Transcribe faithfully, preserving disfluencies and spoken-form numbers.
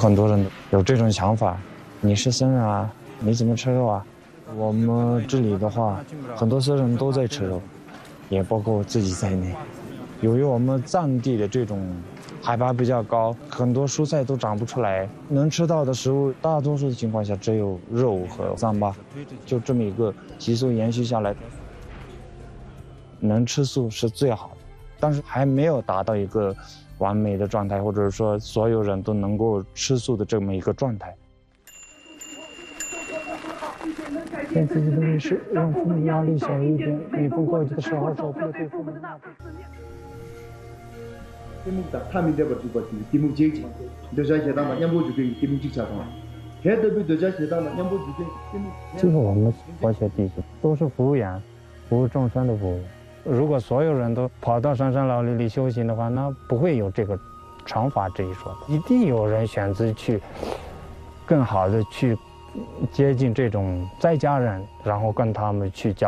很多人有这种想法，你是僧人啊，你怎么吃肉啊？我们这里的话，很多僧人都在吃肉，也包括我自己在内。由于我们藏地的这种海拔比较高，很多蔬菜都长不出来，能吃到的食物大多数的情况下只有肉和糌粑，就这么一个习俗延续下来，能吃素是最好的，但是还没有达到一个完美的状态，或者说所有人都能够吃素的这么一个状态。 练自己的历史，让父母压力小一点。你不过去的时候，手不对父母。 팀묵다 탐이 돼버릴 것 같은데 팀묵 제일 여자 제다만 양보 주게 팀묵 직차가 해도 여자 제다만 양보 주게 팀묵 就是我们佛学弟子都是服务员，服务众生的服务。如果所有人都跑到深山老林里修行的话，那不会有这个惩罚这一说的。一定有人选择去更好的去接近这种在家人，然后跟他们去交。